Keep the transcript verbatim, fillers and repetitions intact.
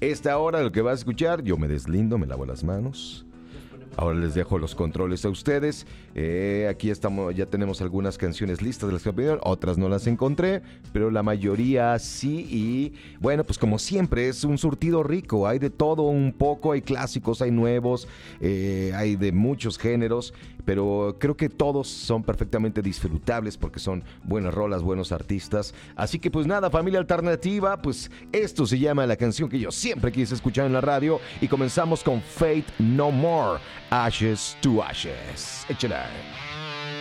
Esta hora lo que vas a escuchar, yo me deslindo, me lavo las manos. Ahora les dejo los controles a ustedes. Eh, aquí estamos, ya tenemos algunas canciones listas de las que opinión, otras no las encontré, pero la mayoría sí. Y bueno, pues como siempre es un surtido rico, hay de todo un poco, hay clásicos, hay nuevos, eh, hay de muchos géneros, pero creo que todos son perfectamente disfrutables porque son buenas rolas, buenos artistas. Así que pues nada, familia alternativa, pues esto se llama la canción que yo siempre quise escuchar en la radio y comenzamos con Faith No More. Ashes to Ashes. Échala.